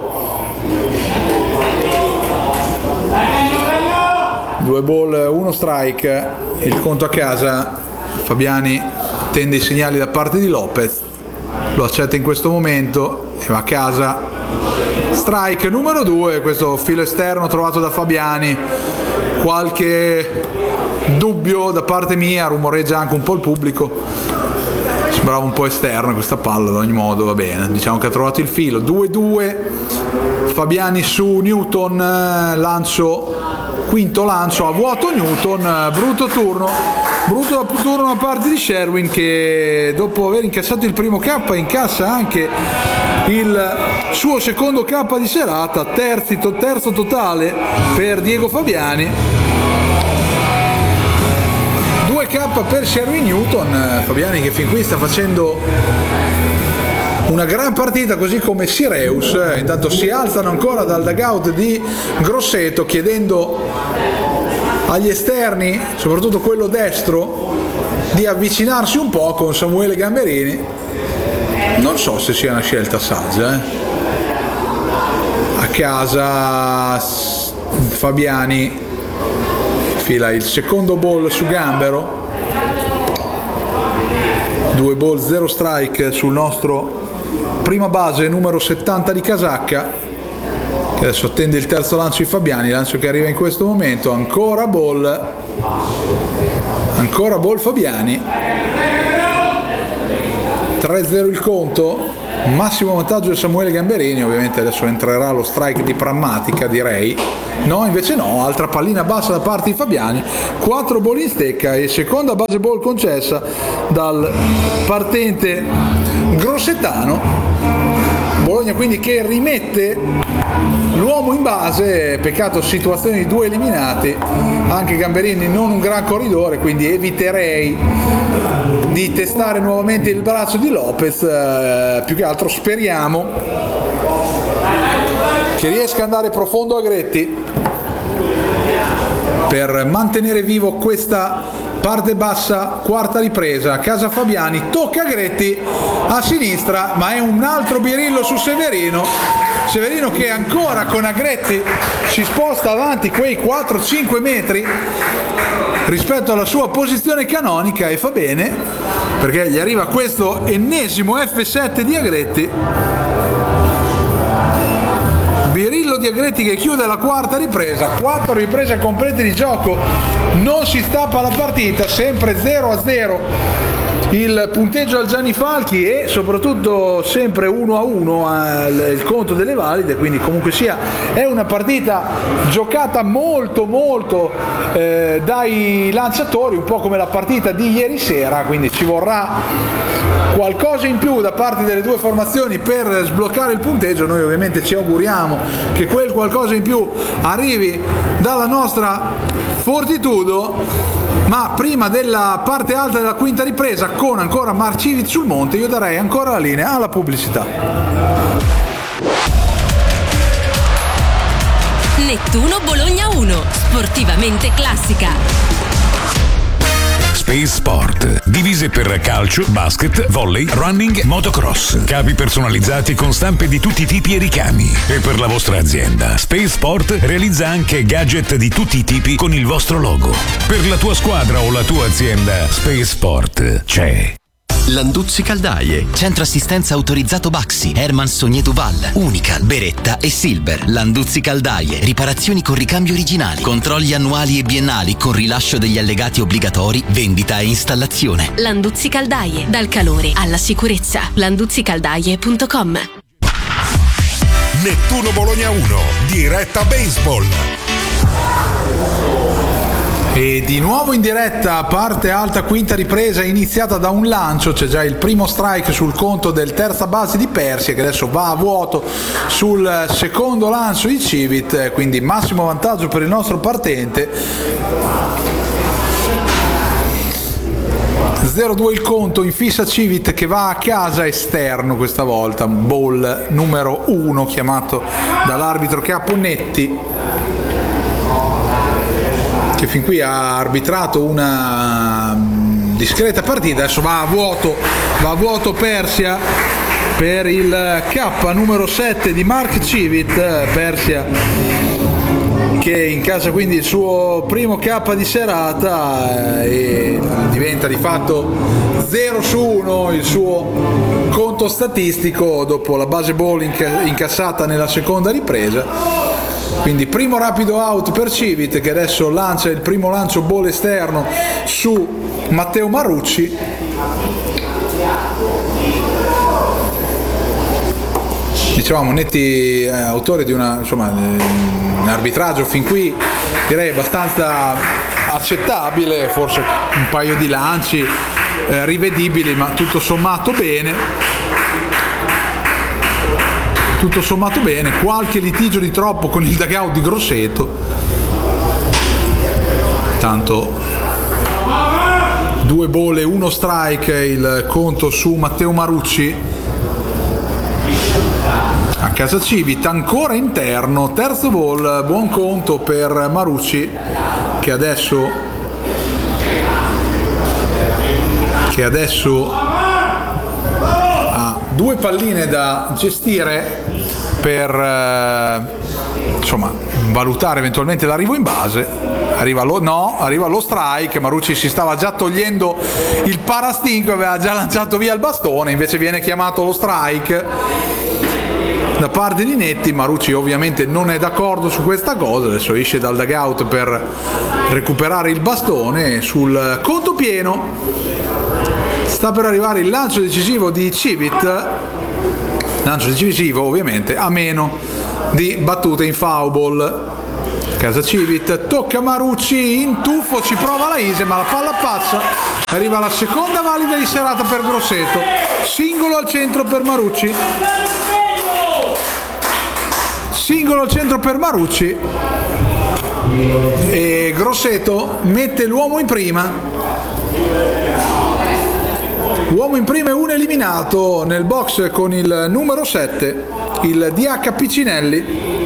[SPEAKER 1] Due ball, uno strike, il conto a casa. Fabiani attende i segnali da parte di Lopez, lo accetta in questo momento e va a casa. Strike numero due, questo filo esterno trovato da Fabiani, qualche dubbio da parte mia, rumoreggia anche un po' il pubblico, sembrava un po' esterno questa palla, ad ogni modo va bene, diciamo che ha trovato il filo. Due due, Fabiani su Newton, lancio, quinto lancio a vuoto Newton, brutto turno, brutto turno da parte di Sherwin, che dopo aver incassato il primo K incassa anche il suo secondo K di serata, terzi, terzo totale per Diego Fabiani. due K per Sherwin Newton. Fabiani che fin qui sta facendo una gran partita, così come Sireus. Intanto si alzano ancora dal dugout di Grosseto, chiedendo agli esterni, soprattutto quello destro, di avvicinarsi un po' con Samuele Gamberini. Non so se sia una scelta saggia, eh. A casa Fabiani fila il secondo ball su Gambero, due ball, zero strike sul nostro prima base numero settanta di Casacca, che adesso attende il terzo lancio di Fabiani, lancio che arriva in questo momento, ancora ball, ancora ball Fabiani, tre zero il conto, massimo vantaggio di Samuele Gamberini. Ovviamente adesso entrerà lo strike di Prammatica, direi. No, invece no, altra pallina bassa da parte di Fabiani, quattro ball in stecca e seconda base ball concessa dal partente grossetano. Bologna quindi che rimette l'uomo in base, peccato situazione di due eliminati, anche Gamberini non un gran corridore, quindi eviterei di testare nuovamente il braccio di Lopez, eh, più che altro speriamo che riesca ad andare profondo Agretti per mantenere vivo questa parte bassa, quarta ripresa, Casa Fabiani, tocca Agretti a sinistra, ma è un altro birillo su Severino, Severino che ancora con Agretti si sposta avanti quei quattro cinque metri rispetto alla sua posizione canonica, e fa bene perché gli arriva questo ennesimo F sette di Agretti, birillo di Agretti che chiude la quarta ripresa, quattro riprese complete di gioco, non si stappa la partita, sempre zero a zero il punteggio al Gianni Falchi e soprattutto sempre uno a uno il conto delle valide, quindi comunque sia è una partita giocata molto molto eh, dai lanciatori, un po' come la partita di ieri sera, quindi ci vorrà qualcosa in più da parte delle due formazioni per sbloccare il punteggio. Noi ovviamente ci auguriamo che quel qualcosa in più arrivi dalla nostra Fortitudo, ma prima della parte alta della quinta ripresa con ancora Marcivic sul monte io darei ancora la linea alla pubblicità.
[SPEAKER 8] Nettuno Bologna uno, sportivamente classica.
[SPEAKER 5] Space Sport, divise per calcio, basket, volley, running, motocross, capi personalizzati con stampe di tutti i tipi e ricami. E per la vostra azienda, Space Sport realizza anche gadget di tutti i tipi con il vostro logo. Per la tua squadra o la tua azienda, Space Sport c'è.
[SPEAKER 7] Landuzzi Caldaie, centro assistenza autorizzato Baxi, Herman Sogneto Val, Unical, Beretta e Silver. Landuzzi Caldaie, riparazioni con ricambio originali, controlli annuali e biennali con rilascio degli allegati obbligatori, vendita e installazione.
[SPEAKER 8] Landuzzi Caldaie, dal calore alla sicurezza. landuzzi caldaie punto com.
[SPEAKER 9] Nettuno Bologna uno, diretta baseball.
[SPEAKER 1] E di nuovo in diretta, parte alta, quinta ripresa iniziata da un lancio, c'è già il primo strike sul conto del terza base di Persia che adesso va a vuoto sul secondo lancio di Civit, quindi massimo vantaggio per il nostro partente. zero due il conto, in fissa Civit che va a casa, esterno questa volta, ball numero uno chiamato dall'arbitro Caponnetti, che fin qui ha arbitrato una discreta partita. Adesso va a vuoto, va a vuoto Persia per il K numero sette di Mark Civit, Persia che incassa quindi il suo primo K di serata e diventa di fatto zero su uno il suo conto statistico dopo la base ball incassata nella seconda ripresa. Quindi primo rapido out per Civit che adesso lancia il primo lancio ball esterno su Matteo Marucci. Dicevamo netti eh, autore di una, insomma, un arbitraggio fin qui direi abbastanza accettabile, forse un paio di lanci eh, rivedibili, ma tutto sommato bene. Tutto sommato bene, qualche litigio di troppo con il dugout di Grosseto, tanto due bolle, uno strike il conto su Matteo Marucci a casa Civit, ancora interno, terzo ball, buon conto per Marucci che adesso che adesso ha due palline da gestire per eh, insomma valutare eventualmente l'arrivo in base. arriva lo, no, arriva lo strike, Marucci si stava già togliendo il parastinco, aveva già lanciato via il bastone, invece viene chiamato lo strike da parte di Netti. Marucci ovviamente non è d'accordo su questa cosa, adesso esce dal dugout per recuperare il bastone. Sul conto pieno sta per arrivare il lancio decisivo di Civit, lancio decisivo ovviamente a meno di battute in foul ball. Casa Civit, tocca Marucci, in tuffo, ci prova la Ise, ma la palla passa, arriva la seconda valida di serata per Grosseto, singolo al centro per Marucci, singolo al centro per Marucci e Grosseto mette l'uomo in prima, uomo in prima e un eliminato nel box con il numero sette, il D H Piccinelli,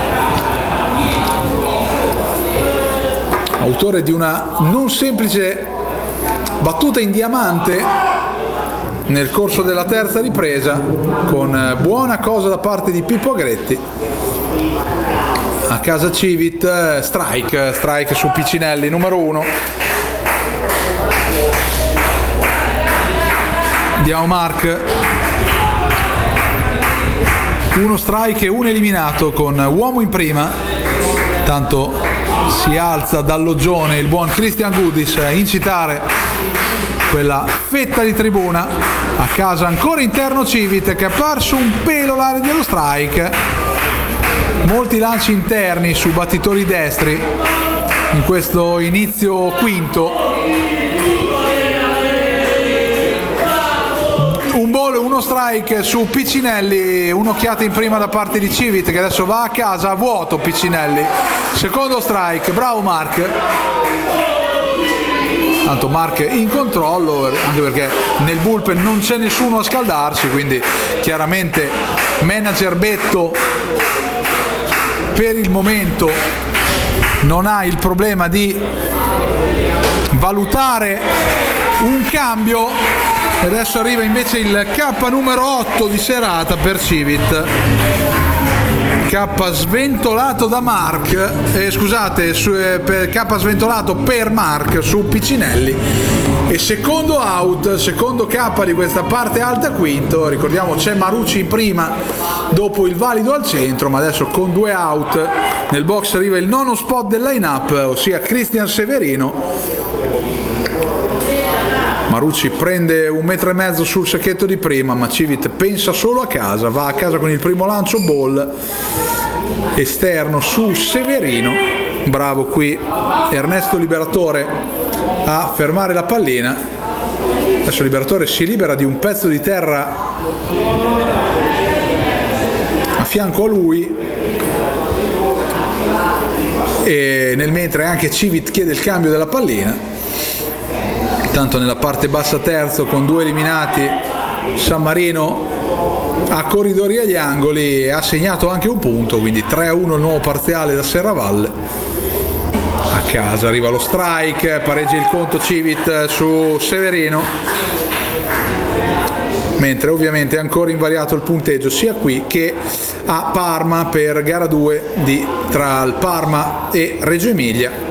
[SPEAKER 1] autore di una non semplice battuta in diamante nel corso della terza ripresa, con buona cosa da parte di Pippo Agretti. A casa Civit, strike, strike su Piccinelli, numero uno. Diamo mark. Uno strike e un eliminato con uomo in prima. Tanto si alza dal loggione il buon Christian Goodis a incitare quella fetta di tribuna. A casa ancora interno Civit, che ha perso un pelo l'area dello strike, molti lanci interni su battitori destri in questo inizio quinto. Un ball, uno strike su Piccinelli, un'occhiata in prima da parte di Civit, che adesso va a casa a vuoto. Piccinelli, secondo strike, bravo Mark. Tanto Mark in controllo, anche perché nel bullpen non c'è nessuno a scaldarsi, quindi chiaramente manager Betto per il momento non ha il problema di valutare un cambio. Adesso arriva invece il K numero otto di serata per Civit, K sventolato da Mark, eh, scusate, su, eh, per K sventolato per Mark su Piccinelli, e secondo out, secondo K di questa parte alta quinto. Ricordiamo c'è Marucci in prima dopo il valido al centro, ma adesso con due out nel box arriva il nono spot del line-up, ossia Cristian Severino. Marucci prende un metro e mezzo sul sacchetto di prima, ma Civit pensa solo a casa, va a casa con il primo lancio ball esterno su Severino. Bravo qui Ernesto Liberatore a fermare la pallina. Adesso Liberatore si libera di un pezzo di terra a fianco a lui, e nel mentre anche Civit chiede il cambio della pallina. Tanto nella parte bassa terzo, con due eliminati, San Marino a corridori agli angoli e ha segnato anche un punto, quindi tre a uno il nuovo parziale da Serravalle. A casa arriva lo strike, pareggia il conto Civit su Severino, mentre ovviamente è ancora invariato il punteggio sia qui che a Parma per gara due di, tra il Parma e Reggio Emilia.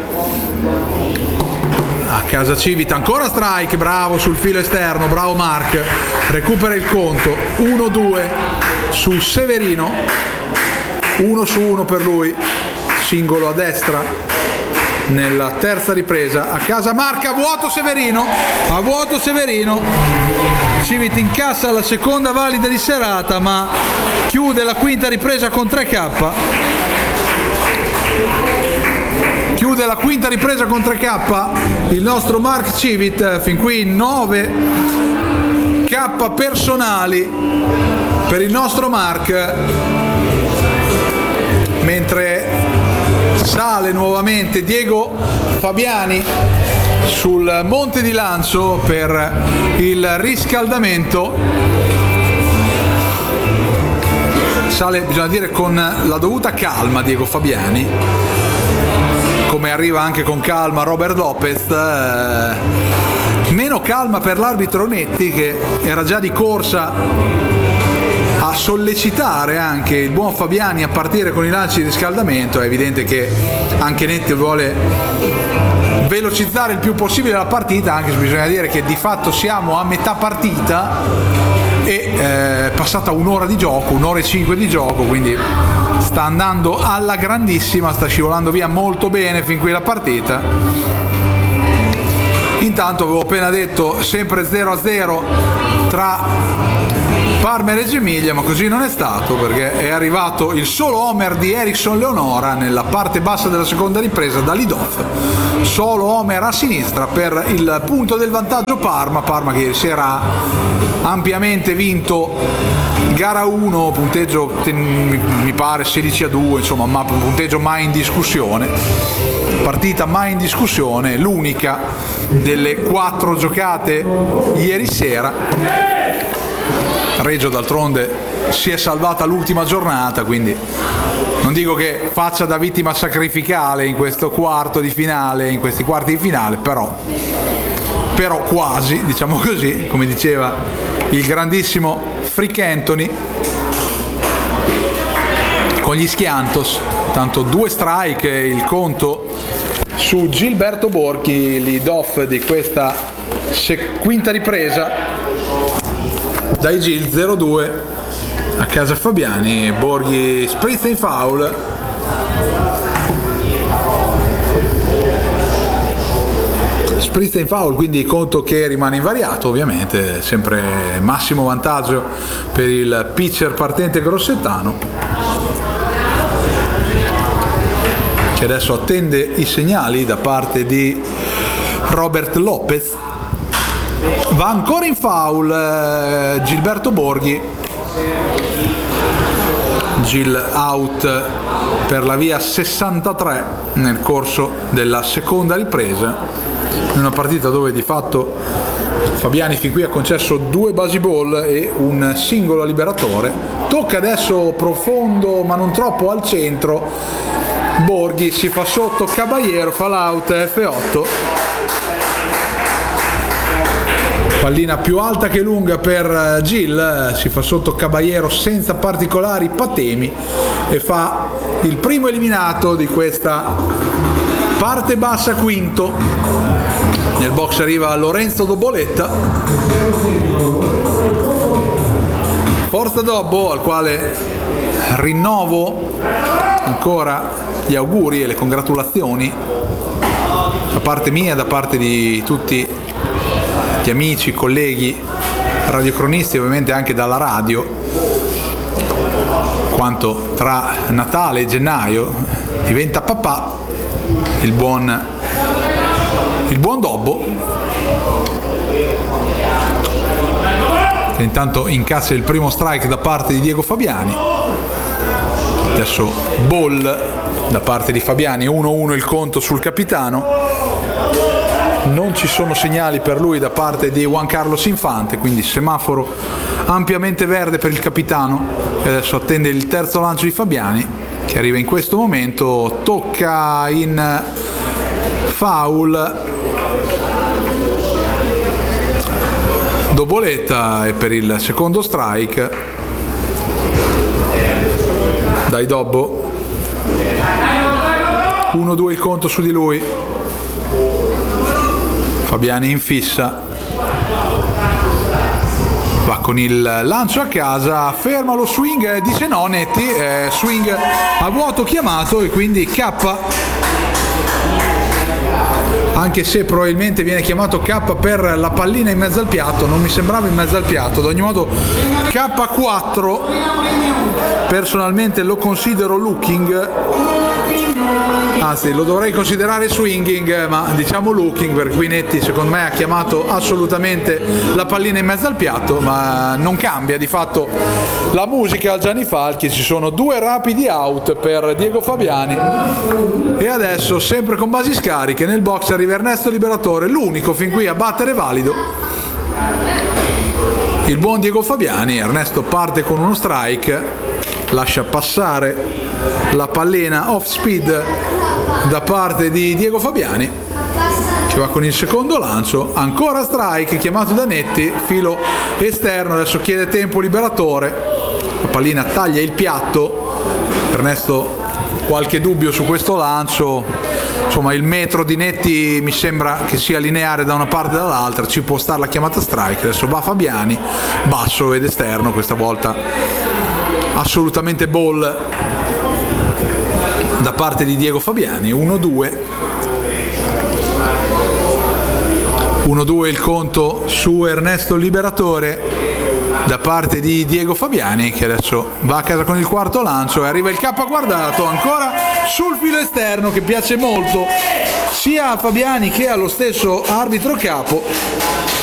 [SPEAKER 1] A casa Civit ancora strike, bravo sul filo esterno, bravo Mark, recupera il conto, uno due su Severino, uno su uno per lui, singolo a destra nella terza ripresa. A casa Mark, a vuoto Severino, a vuoto Severino, Civit incassa la seconda valida di serata, ma chiude la quinta ripresa con tre K. Chiude la quinta ripresa con tre K il nostro Mark Civit, fin qui nove K personali per il nostro Mark, mentre sale nuovamente Diego Fabiani sul monte di lancio per il riscaldamento. Sale, bisogna dire, con la dovuta calma Diego Fabiani, come arriva anche con calma Robert Lopez, eh, meno calma per l'arbitro Netti, che era già di corsa a sollecitare anche il buon Fabiani a partire con i lanci di riscaldamento. È evidente che anche Netti vuole velocizzare il più possibile la partita, anche se bisogna dire che di fatto siamo a metà partita e è passata un'ora di gioco, un'ora e cinque di gioco, quindi sta andando alla grandissima, sta scivolando via molto bene fin qui la partita. Intanto avevo appena detto sempre zero a zero tra Parma e Reggio Emilia, ma così non è stato, perché è arrivato il solo homer di Erickson Leonora nella parte bassa della seconda ripresa da Lidov. Solo homer a sinistra per il punto del vantaggio Parma, Parma che ieri sera ha ampiamente vinto gara uno, punteggio mi pare sedici a due, insomma, ma punteggio mai in discussione, partita mai in discussione, l'unica delle quattro giocate ieri sera. Reggio d'altronde si è salvata l'ultima giornata, quindi non dico che faccia da vittima sacrificale in questo quarto di finale, in questi quarti di finale, però, però quasi, diciamo così, come diceva il grandissimo Frick Anthony con gli Schiantos. Tanto due strike il conto su Gilberto Borghi, lead off di questa quinta ripresa. Dai Gil zero due a casa Fabiani, Borghi sprizza in foul, sprizza in foul, quindi conto che rimane invariato, ovviamente sempre massimo vantaggio per il pitcher partente grossetano, che adesso attende i segnali da parte di Robert Lopez. Va ancora in foul eh, Gilberto Borghi, Gil out per la via sessantatré nel corso della seconda ripresa, in una partita dove di fatto Fabiani fin qui ha concesso due basi ball e un singolo liberatore. Tocca adesso profondo ma non troppo al centro, Borghi si fa sotto Caballero, fa l'out F otto. Pallina più alta che lunga per Gil, si fa sotto Caballero senza particolari patemi e fa il primo eliminato di questa parte bassa quinto. Nel box arriva Lorenzo Doboletta, Forza Dobbo, al quale rinnovo ancora gli auguri e le congratulazioni da parte mia e da parte di tutti gli amici, colleghi, radiocronisti, ovviamente anche dalla radio, quanto tra Natale e gennaio diventa papà il buon il buon Dobbo, che intanto incassa il primo strike da parte di Diego Fabiani. Adesso ball da parte di Fabiani, uno uno il conto sul capitano. Non ci sono segnali per lui da parte di Juan Carlos Infante, quindi semaforo ampiamente verde per il capitano, e adesso attende il terzo lancio di Fabiani che arriva in questo momento. Tocca in foul Doboletta e per il secondo strike dai Dobbo, uno due il conto su di lui. Fabiani in fissa, va con il lancio a casa, ferma lo swing, dice no Netti, eh, swing a vuoto chiamato e quindi K, anche se probabilmente viene chiamato K per la pallina in mezzo al piatto, non mi sembrava in mezzo al piatto, ad ogni modo K quattro, personalmente lo considero looking, anzi lo dovrei considerare swinging, ma diciamo looking, perché qui Netti secondo me ha chiamato assolutamente la pallina in mezzo al piatto, ma non cambia di fatto la musica al Gianni Falchi. Ci sono due rapidi out per Diego Fabiani e adesso sempre con basi scariche nel box arriva Ernesto Liberatore, l'unico fin qui a battere valido il buon Diego Fabiani. Ernesto parte con uno strike, lascia passare la pallina off speed da parte di Diego Fabiani, che va con il secondo lancio, ancora strike chiamato da Netti, filo esterno, adesso chiede tempo Liberatore, pallina taglia il piatto. Ernesto qualche dubbio su questo lancio, insomma il metro di Netti mi sembra che sia lineare da una parte e dall'altra, ci può stare la chiamata strike. Adesso va Fabiani, basso ed esterno, questa volta assolutamente ball da parte di Diego Fabiani. uno due uno due il conto su Ernesto Liberatore da parte di Diego Fabiani, che adesso va a casa con il quarto lancio e arriva il K guardato ancora sul filo esterno, che piace molto sia a Fabiani che allo stesso arbitro capo.